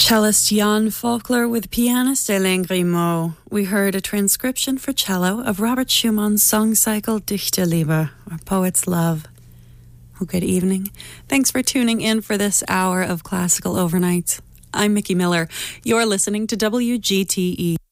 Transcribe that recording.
Cellist Jan Faulkner with pianist Hélène Grimaud. We heard a transcription for cello of Robert Schumann's song cycle Dichterliebe, or Poet's Love. Well, good evening. Thanks for tuning in for this hour of Classical Overnight. I'm Mickey Miller. You're listening to WGTE.